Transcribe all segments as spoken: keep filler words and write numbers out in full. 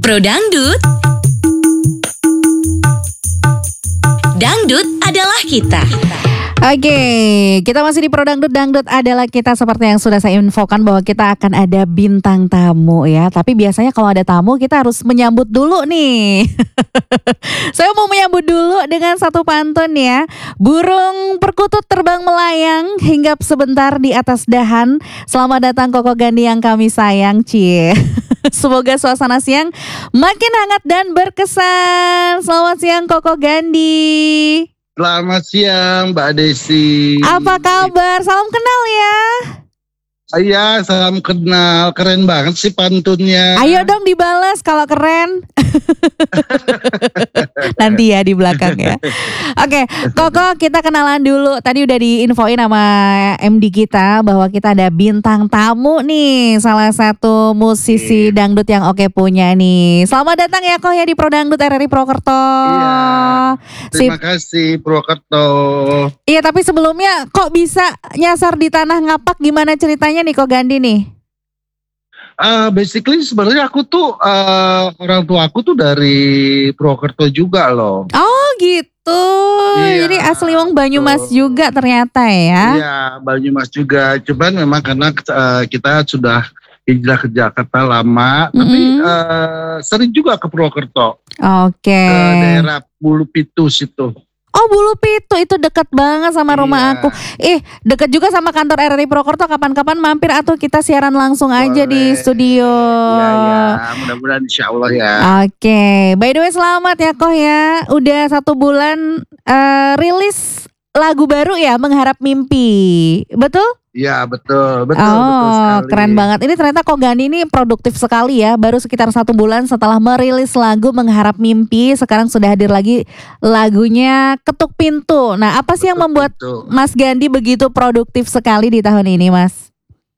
Pro Dangdut, Dangdut adalah kita. Oke, kita masih di Pro Dangdut, Dangdut adalah kita. Seperti yang sudah saya infokan bahwa kita akan ada bintang tamu ya. Tapi biasanya kalau ada tamu kita harus menyambut dulu nih. Saya mau menyambut dulu dengan satu pantun ya. Burung perkutut terbang melayang, hinggap sebentar di atas dahan. Selamat datang Koko Gandhi yang kami sayang, cie. Semoga suasana siang makin hangat dan berkesan. Selamat siang Koko Gandhi. Selamat siang Mbak Desi. Apa kabar? Salam kenal ya. Iya, salam kenal. Keren banget sih pantunnya. Ayo dong dibalas kalau keren. Nanti ya di belakang ya. Oke, Koko, kita kenalan dulu. Tadi udah diinfoin sama M D kita bahwa kita ada bintang tamu nih, salah satu musisi dangdut yang oke punya nih. Selamat datang ya Kok ya di Pro Dangdut R R I Purwokerto. Iya. Terima Sip. kasih Purwokerto. Iya, tapi sebelumnya kok bisa nyasar di tanah ngapak, gimana ceritanya nih Kok Gandhi nih? Uh, basically sebenarnya aku tuh uh, orang tua aku tuh dari Purwokerto juga loh. Oh gitu. Iya, Jadi asli wong Banyumas betul. juga ternyata ya. Iya, Banyumas juga. Cuman memang karena uh, kita sudah hijrah ke Jakarta lama, Mm-mm. tapi uh, sering juga ke Purwokerto, Oke. ke daerah Bulu Pitus itu. Oh, Bulu Pitu itu dekat banget sama rumah Iya. aku. Ih, dekat juga sama kantor R R I Purwokerto. Kapan-kapan mampir atau kita siaran langsung aja di Boleh. studio. Iya, iya. Mudah-mudahan insya Allah ya. Oke, by the way selamat ya Koh ya. Udah satu bulan eh, rilis lagu baru ya, Mengharap Mimpi. Betul? Iya, betul. Betul, Oh, betul sekali. keren banget. Ini ternyata Kok Gandhi ini produktif sekali ya. Baru sekitar satu bulan setelah merilis lagu Mengharap Mimpi, sekarang sudah hadir lagi lagunya Ketuk Pintu. Nah, apa sih yang Ketuk membuat Pintu. Mas Gandhi begitu produktif sekali di tahun ini, Mas?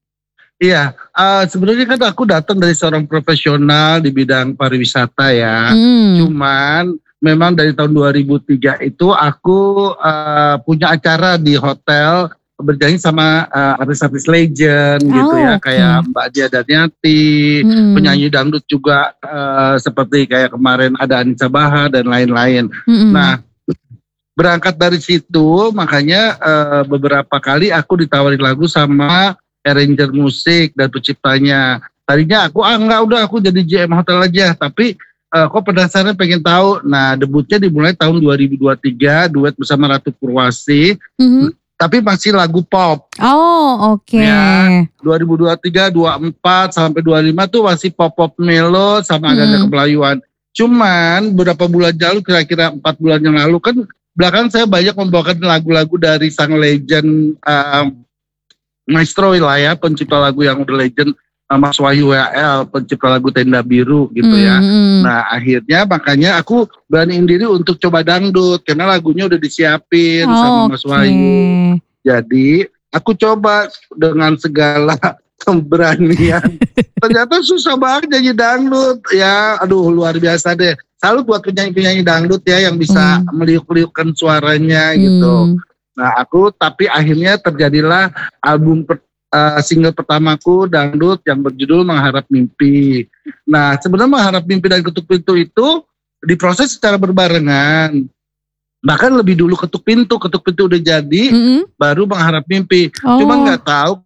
Iya, eh, sebenarnya kan aku datang dari seorang profesional di bidang pariwisata ya. Hmm. Cuman memang dari tahun dua ribu tiga itu aku eh, punya acara di hotel berjanji sama eh, artis-artis legend gitu Oh, ya, oke. kayak Mbak Dia Daniati, Hmm. penyanyi dangdut juga eh, seperti kayak kemarin ada Anissa Bahar dan lain-lain. Hmm. Nah, berangkat dari situ makanya eh, beberapa kali aku ditawarin lagu sama arranger musik dan penciptanya. Tadinya aku ah enggak udah aku jadi J M hotel aja, tapi eh, kok penasaran pengen tahu. Nah, debutnya dimulai tahun dua ribu dua puluh tiga, duet bersama Ratu Purwasi, Hmm. tapi masih lagu pop. Oh, oke. Ya. dua ribu dua puluh tiga, dua puluh empat sampai dua puluh lima tuh masih pop-pop melo sama agak-agak Hmm. kemelayuan. Cuman beberapa bulan lalu, kira-kira empat bulan yang lalu kan belakang saya banyak membawakan lagu-lagu dari sang legend um, maestro lah ya, pencipta lagu yang udah legend, uh, Mas Wahyu W L, pencipta lagu Tenda Biru gitu ya. Hmm. Nah, akhirnya makanya aku beraniin diri untuk coba dangdut karena lagunya udah disiapin sama Mas Oke. Wahyu. Jadi aku coba dengan segala keberanian. Ternyata susah banget nyanyi dangdut ya. Aduh, luar biasa deh. Salut buat penyanyi-penyanyi dangdut ya yang bisa Hmm. meliuk-liukkan suaranya gitu. Hmm. Nah, aku tapi akhirnya terjadilah album per, uh, single pertamaku dangdut yang berjudul Mengharap Mimpi. Nah, sebenarnya Mengharap Mimpi dan Ketuk Pintu itu diproses secara berbarengan. Bahkan lebih dulu Ketuk Pintu, Ketuk Pintu udah jadi, Hmm. baru Mengharap Mimpi. Oh. Cuma nggak tahu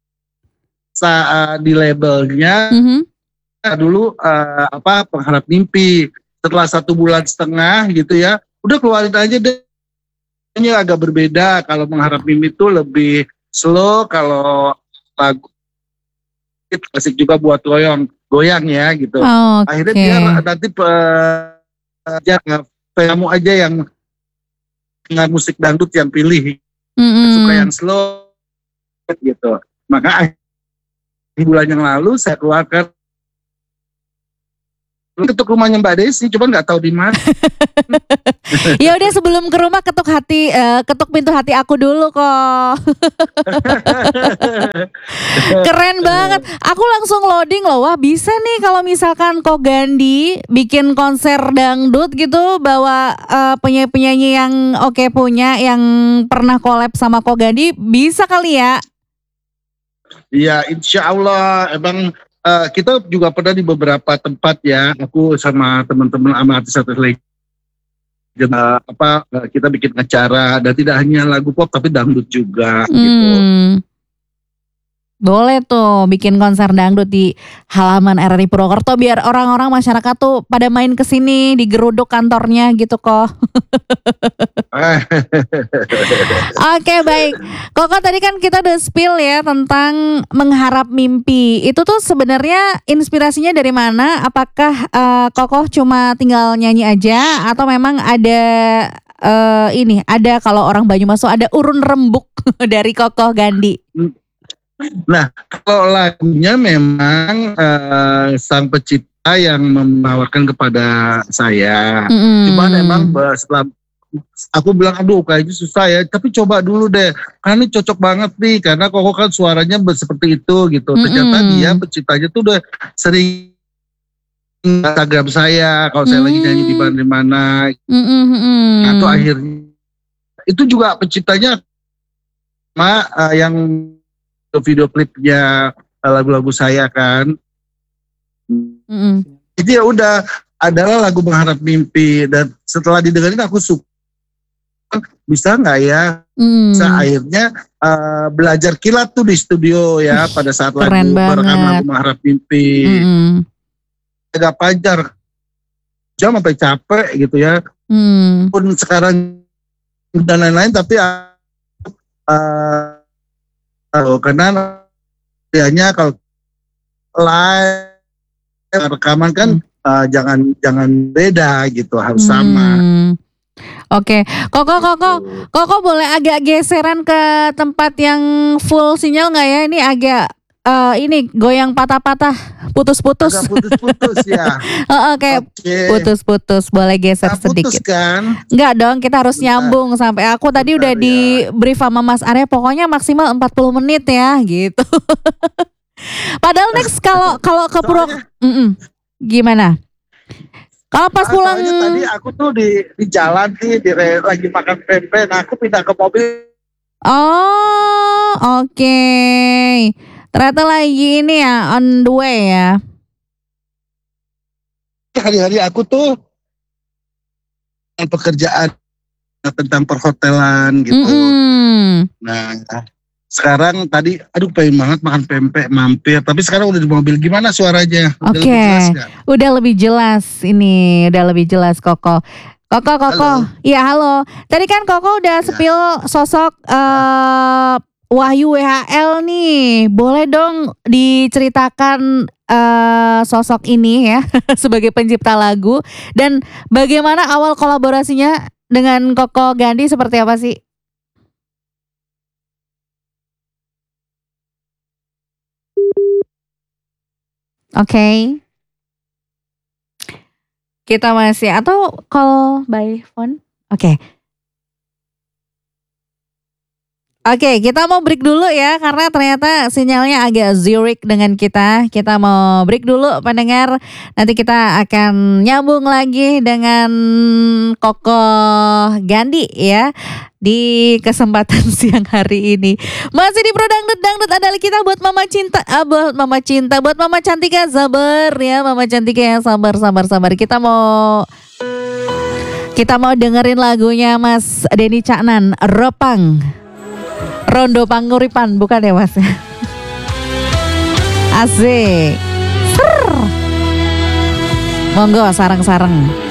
saat di labelnya Hmm. dulu uh, apa Mengharap Mimpi. Setelah satu bulan setengah gitu ya, udah keluarin aja deh. Ini agak berbeda. Kalau Mengharap Mimpi itu lebih slow, kalau lagu klasik juga buat goyang, goyang ya gitu. Oke. Akhirnya biar nanti aja kamu aja yang dengan musik dangdut yang pilih, Hmm. suka yang slow gitu. Maka di bulan yang lalu saya keluarkan ketuk rumahnya Mbak Desi, cuman nggak tahu di mana. Ya udah, sebelum ke rumah ketuk hati, eh, ketuk pintu hati aku dulu kok. Keren banget. Aku langsung loading loh. Wah, bisa nih kalau misalkan Kok Gandhi bikin konser dangdut gitu, bawa eh, penyanyi-penyanyi yang oke punya, yang pernah collab sama Kok Gandhi, bisa kali ya? Iya, insya Allah. Emang uh, kita juga pernah di beberapa tempat ya, aku sama teman-teman sama artis-artis lain. Uh, apa uh, kita bikin acara dan tidak hanya lagu pop tapi dangdut juga Hmm. gitu. Boleh tuh bikin konser dangdut di halaman R R I Purwokerto biar orang-orang masyarakat tuh pada main ke sini digeruduk kantornya gitu kok. Oke baik, Koko tadi kan kita udah spill ya tentang mengharap mimpi. Itu tuh sebenarnya inspirasinya dari mana? Apakah uh, Koko cuma tinggal nyanyi aja atau memang ada uh, ini ada kalau orang Banyumas tuh ada urun rembuk dari Koko Gandhi? Nah, kalau lagunya memang uh, sang pencipta yang menawarkan kepada saya. Mm-mm. Cuman memang setelah aku bilang, aduh kayaknya susah ya, tapi coba dulu deh. Karena ini cocok banget nih, karena Koko kan suaranya seperti itu gitu. Ternyata Mm-mm. dia penciptanya tuh udah sering Instagram saya, kalau saya lagi nyanyi di mana-mana. Mm-mm. Atau akhirnya, itu juga penciptanya sama uh, yang video klipnya lagu-lagu saya kan. Mm-mm. Jadi ya udah adalah lagu Mengharap Mimpi dan setelah didengarin aku suka bisa nggak ya? Mm. Bisa akhirnya uh, belajar kilat tuh di studio ya pada saat lagu Keren merekam banget. lagu Mengharap Mimpi. Mm-mm. Agak panjang jam sampai capek gitu ya. Mm. Pun sekarang dan lain-lain tapi uh, Oh, karena biasanya kalau live rekaman kan hmm. uh, jangan jangan beda gitu, harus hmm. sama. Oke, okay. Koko Koko Koko boleh agak geseran ke tempat yang full sinyal nggak ya? Ini agak uh, ini goyang patah-patah, putus-putus. Agak putus-putus ya. uh, Oke, okay. Putus-putus, boleh geser nah, sedikit. Putus kan? Enggak dong, kita harus Bentar. nyambung sampai aku tadi Bentar, udah ya. di brief sama Mas Arya, pokoknya maksimal empat puluh menit ya, gitu. Padahal next kalau kalau ke Purwokerto, gimana? Kalau pas nah, pulang tadi aku tuh di di jalan nih, di lagi makan pempek, nah aku pindah ke mobil. Oh, oke. Okay. Ternyata lagi ini ya on the way ya. Hari-hari aku tuh pekerjaan tentang perhotelan gitu. Mm-hmm. Nah, sekarang tadi aduh pengen banget makan pempek mampir, tapi sekarang udah di mobil. Gimana suaranya? Oke. Okay. Udah lebih jelas ini, udah lebih jelas Koko. Koko Koko. Iya, halo. Tadi kan Koko udah spill ya. sosok uh, Wahyu W H L nih. Boleh dong diceritakan uh, sosok ini ya sebagai pencipta lagu dan bagaimana awal kolaborasinya dengan Koko Gandhi seperti apa sih? Oke. Okay. Kita masih atau call by phone? Oke. Okay. Oke, okay, kita mau break dulu ya karena ternyata sinyalnya agak zirik dengan kita. Kita mau break dulu pendengar. Nanti kita akan nyambung lagi dengan Koko Gandhi ya di kesempatan siang hari ini. Masih di Pro Dangdut, Dangdut adalah kita buat Mama Cinta, ah, buat Mama Cinta, buat Mama Cantika sabar ya, Mama Cantika yang sabar, sabar, sabar. Kita mau kita mau dengerin lagunya Mas Denny Caknan, Ropang. Rondo Panguripan, bukan ya Mas? Asik. Ser. Monggo sarang-sarang.